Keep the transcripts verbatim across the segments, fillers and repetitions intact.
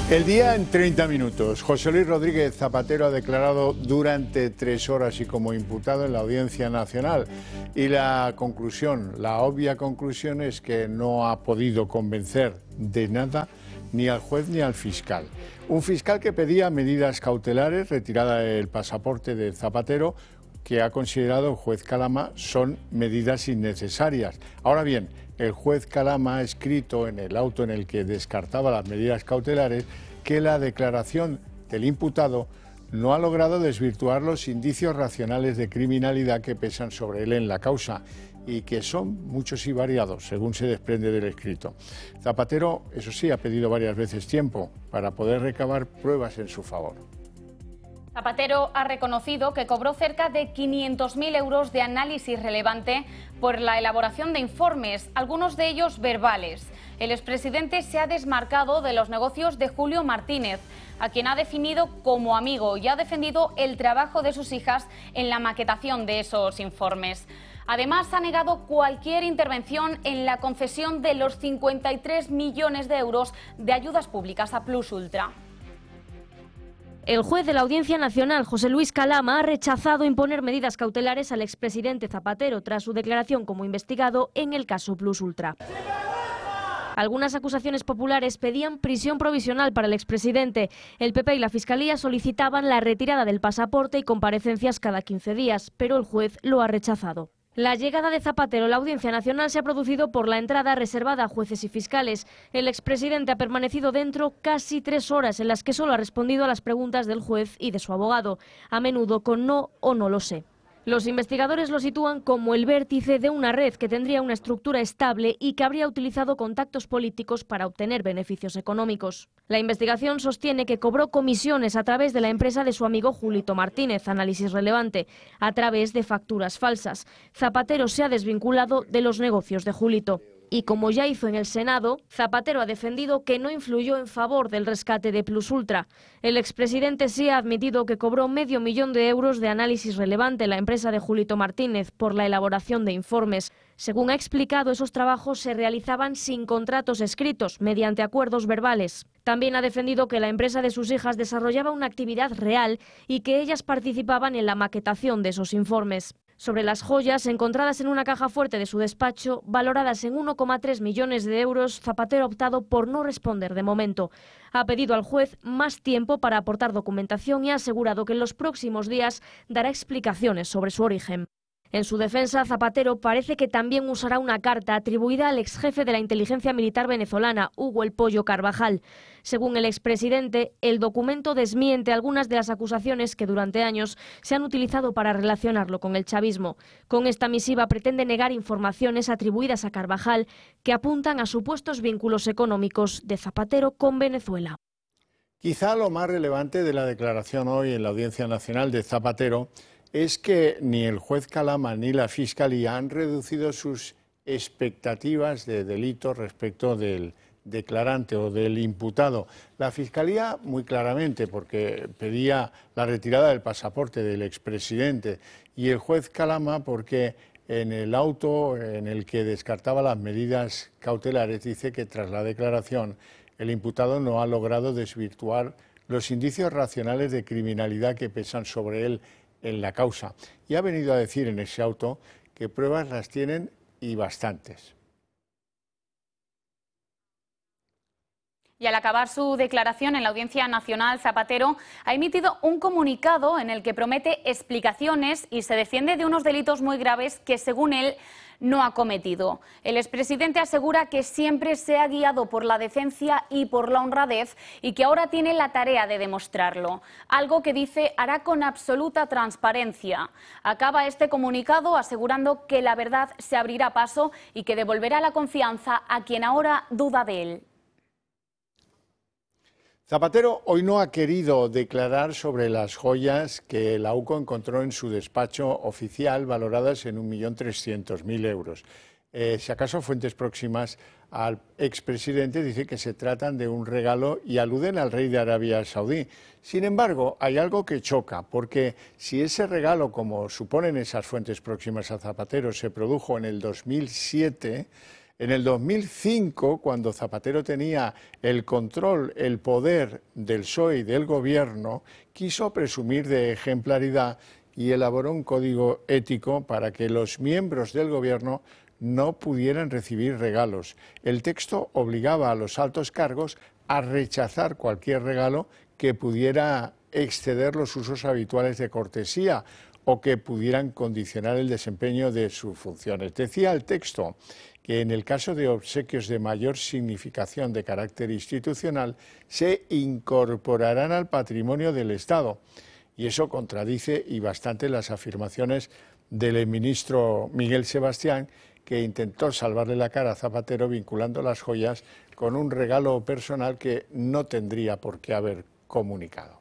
El día en treinta minutos. José Luis Rodríguez Zapatero ha declarado durante tres horas y como imputado en la Audiencia Nacional. Y la conclusión, la obvia conclusión es que no ha podido convencer de nada ni al juez ni al fiscal. Un fiscal que pedía medidas cautelares, retirada del pasaporte de Zapatero, que ha considerado el juez Calama son medidas innecesarias. Ahora bien, el juez Calama ha escrito en el auto en el que descartaba las medidas cautelares que la declaración del imputado no ha logrado desvirtuar los indicios racionales de criminalidad que pesan sobre él en la causa y que son muchos y variados, según se desprende del escrito. Zapatero, eso sí, ha pedido varias veces tiempo para poder recabar pruebas en su favor. Zapatero ha reconocido que cobró cerca de quinientos mil euros de análisis relevante por la elaboración de informes, algunos de ellos verbales. El expresidente se ha desmarcado de los negocios de Julio Martínez, a quien ha definido como amigo y ha defendido el trabajo de sus hijas en la maquetación de esos informes. Además, ha negado cualquier intervención en la concesión de los cincuenta y tres millones de euros de ayudas públicas a Plus Ultra. El juez de la Audiencia Nacional, José Luis Calama, ha rechazado imponer medidas cautelares al expresidente Zapatero tras su declaración como investigado en el caso Plus Ultra. Algunas acusaciones populares pedían prisión provisional para el expresidente. El P P y la Fiscalía solicitaban la retirada del pasaporte y comparecencias cada quince días, pero el juez lo ha rechazado. La llegada de Zapatero a la Audiencia Nacional se ha producido por la entrada reservada a jueces y fiscales. El expresidente ha permanecido dentro casi tres horas, en las que solo ha respondido a las preguntas del juez y de su abogado, a menudo con no o no lo sé. Los investigadores lo sitúan como el vértice de una red que tendría una estructura estable y que habría utilizado contactos políticos para obtener beneficios económicos. La investigación sostiene que cobró comisiones a través de la empresa de su amigo Julito Martínez, análisis relevante, a través de facturas falsas. Zapatero se ha desvinculado de los negocios de Julito. Y como ya hizo en el Senado, Zapatero ha defendido que no influyó en favor del rescate de Plus Ultra. El expresidente sí ha admitido que cobró medio millón de euros de análisis relevante la empresa de Julito Martínez por la elaboración de informes. Según ha explicado, esos trabajos se realizaban sin contratos escritos, mediante acuerdos verbales. También ha defendido que la empresa de sus hijas desarrollaba una actividad real y que ellas participaban en la maquetación de esos informes. Sobre las joyas encontradas en una caja fuerte de su despacho, valoradas en uno coma tres millones de euros, Zapatero ha optado por no responder de momento. Ha pedido al juez más tiempo para aportar documentación y ha asegurado que en los próximos días dará explicaciones sobre su origen. En su defensa, Zapatero parece que también usará una carta atribuida al exjefe de la inteligencia militar venezolana, Hugo El Pollo Carvajal. Según el expresidente, el documento desmiente algunas de las acusaciones que durante años se han utilizado para relacionarlo con el chavismo. Con esta misiva pretende negar informaciones atribuidas a Carvajal que apuntan a supuestos vínculos económicos de Zapatero con Venezuela. Quizá lo más relevante de la declaración hoy en la Audiencia Nacional de Zapatero es que ni el juez Calama ni la Fiscalía han reducido sus expectativas de delito respecto del declarante o del imputado. La Fiscalía muy claramente, porque pedía la retirada del pasaporte del expresidente, y el juez Calama porque en el auto en el que descartaba las medidas cautelares dice que tras la declaración el imputado no ha logrado desvirtuar los indicios racionales de criminalidad que pesan sobre él en la causa, y ha venido a decir en ese auto que pruebas las tienen y bastantes. Y al acabar su declaración en la Audiencia Nacional, Zapatero ha emitido un comunicado en el que promete explicaciones y se defiende de unos delitos muy graves que, según él, no ha cometido. El expresidente asegura que siempre se ha guiado por la decencia y por la honradez y que ahora tiene la tarea de demostrarlo, algo que dice hará con absoluta transparencia. Acaba este comunicado asegurando que la verdad se abrirá paso y que devolverá la confianza a quien ahora duda de él. Zapatero hoy no ha querido declarar sobre las joyas que la UCO encontró en su despacho oficial valoradas en un millón trescientos mil euros. Eh, si acaso fuentes próximas al expresidente dicen que se tratan de un regalo y aluden al rey de Arabia Saudí. Sin embargo, hay algo que choca, porque si ese regalo, como suponen esas fuentes próximas a Zapatero, se produjo en el dos mil siete, En el dos mil cinco, cuando Zapatero tenía el control, el poder del P S O E y del Gobierno, quiso presumir de ejemplaridad y elaboró un código ético para que los miembros del Gobierno no pudieran recibir regalos. El texto obligaba a los altos cargos a rechazar cualquier regalo que pudiera exceder los usos habituales de cortesía o que pudieran condicionar el desempeño de sus funciones. Decía el texto que en el caso de obsequios de mayor significación de carácter institucional se incorporarán al patrimonio del Estado. Y eso contradice y bastante las afirmaciones del ministro Miguel Sebastián, que intentó salvarle la cara a Zapatero vinculando las joyas con un regalo personal que no tendría por qué haber comunicado.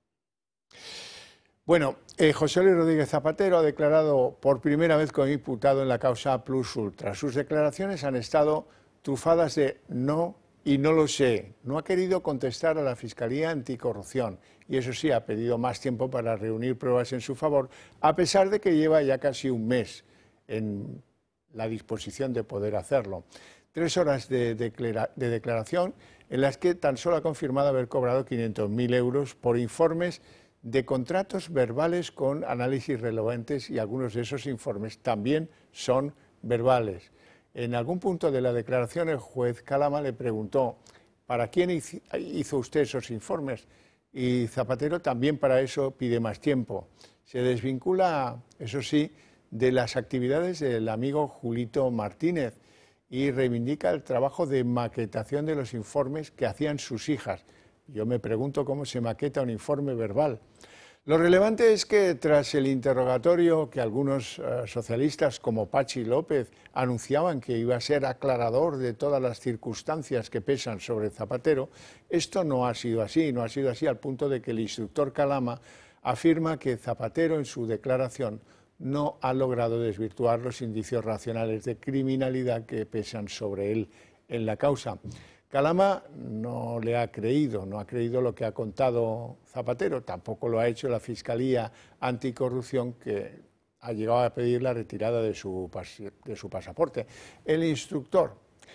Bueno, eh, José Luis Rodríguez Zapatero ha declarado por primera vez como imputado en la causa Plus Ultra. Sus declaraciones han estado trufadas de no y no lo sé. No ha querido contestar a la Fiscalía Anticorrupción y eso sí, ha pedido más tiempo para reunir pruebas en su favor, a pesar de que lleva ya casi un mes en la disposición de poder hacerlo. Tres horas de, declara de declaración en las que tan solo ha confirmado haber cobrado quinientos mil euros por informes de contratos verbales con análisis relevantes y algunos de esos informes también son verbales. En algún punto de la declaración el juez Calama le preguntó ¿para quién hizo usted esos informes? Y Zapatero también para eso pide más tiempo. Se desvincula, eso sí, de las actividades del amigo Julito Martínez y reivindica el trabajo de maquetación de los informes que hacían sus hijas. Yo me pregunto cómo se maqueta un informe verbal. Lo relevante es que tras el interrogatorio que algunos uh, socialistas como Pachi López anunciaban que iba a ser aclarador de todas las circunstancias que pesan sobre Zapatero, esto no ha sido así, no ha sido así al punto de que el instructor Calama afirma que Zapatero en su declaración no ha logrado desvirtuar los indicios racionales de criminalidad que pesan sobre él en la causa. Calama no le ha creído, no ha creído lo que ha contado Zapatero, tampoco lo ha hecho la Fiscalía Anticorrupción, que ha llegado a pedir la retirada de su, de su pasaporte. El instructor,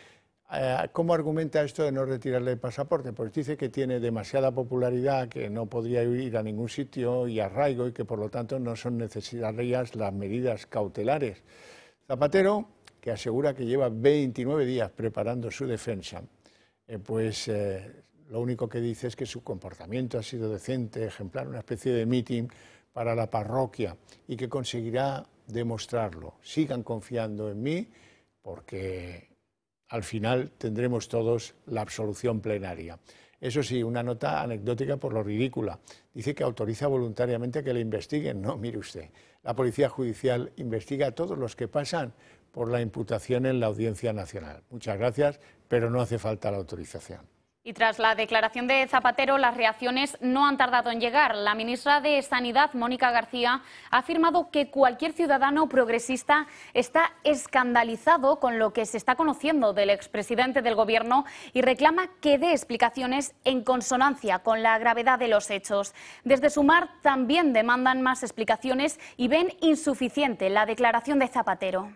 eh, ¿cómo argumenta esto de no retirarle el pasaporte? Pues dice que tiene demasiada popularidad, que no podría ir a ningún sitio y arraigo y que por lo tanto no son necesarias las medidas cautelares. Zapatero, que asegura que lleva veintinueve días preparando su defensa, Eh, pues eh, lo único que dice es que su comportamiento ha sido decente, ejemplar, una especie de meeting para la parroquia y que conseguirá demostrarlo. Sigan confiando en mí porque al final tendremos todos la absolución plenaria. Eso sí, una nota anecdótica por lo ridícula. Dice que autoriza voluntariamente que le investiguen. No, mire usted, la Policía Judicial investiga a todos los que pasan por la imputación en la Audiencia Nacional. Muchas gracias, pero no hace falta la autorización. Y tras la declaración de Zapatero, las reacciones no han tardado en llegar. La ministra de Sanidad, Mónica García, ha afirmado que cualquier ciudadano progresista está escandalizado con lo que se está conociendo del expresidente del Gobierno y reclama que dé explicaciones en consonancia con la gravedad de los hechos. Desde Sumar también demandan más explicaciones y ven insuficiente la declaración de Zapatero.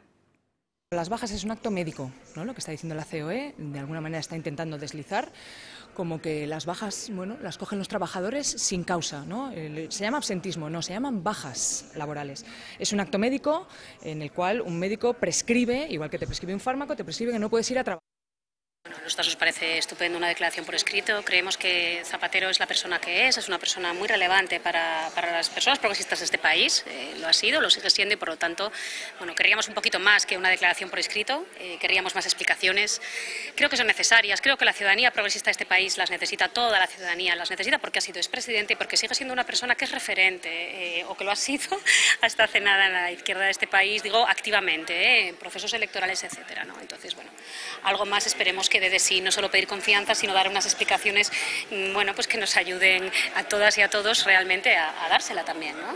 Las bajas es un acto médico, ¿no? Lo que está diciendo la C O E, de alguna manera está intentando deslizar, como que las bajas, bueno, las cogen los trabajadores sin causa, ¿no? Se llama absentismo, no, se llaman bajas laborales. Es un acto médico en el cual un médico prescribe, igual que te prescribe un fármaco, te prescribe que no puedes ir a trabajar. Bueno, a nosotros nos parece estupendo una declaración por escrito. Creemos que Zapatero es la persona que es, es una persona muy relevante para, para las personas progresistas de este país. Eh, lo ha sido, lo sigue siendo y por lo tanto, bueno, querríamos un poquito más que una declaración por escrito, eh, querríamos más explicaciones. Creo que son necesarias, creo que la ciudadanía progresista de este país las necesita, toda la ciudadanía las necesita porque ha sido expresidente y porque sigue siendo una persona que es referente, eh, o que lo ha sido hasta hace nada en la izquierda de este país, digo activamente, eh, en procesos electorales, etcétera, ¿no? Entonces, bueno, algo más esperemos que dé de sí, no solo pedir confianza, sino dar unas explicaciones, bueno, pues que nos ayuden a todas y a todos realmente a, a dársela también, ¿no?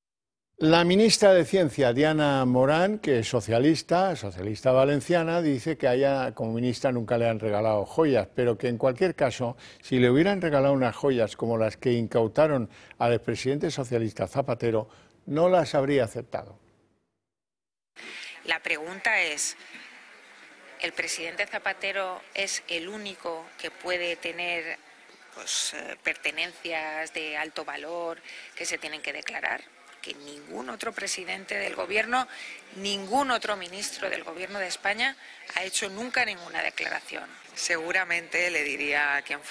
La ministra de Ciencia, Diana Morán, que es socialista, socialista valenciana, dice que a ella como ministra nunca le han regalado joyas, pero que en cualquier caso, si le hubieran regalado unas joyas como las que incautaron al expresidente socialista Zapatero, no las habría aceptado. La pregunta es, el presidente Zapatero es el único que puede tener pues, eh, pertenencias de alto valor que se tienen que declarar, que ningún otro presidente del gobierno, ningún otro ministro del gobierno de España ha hecho nunca ninguna declaración. Seguramente le diría a quien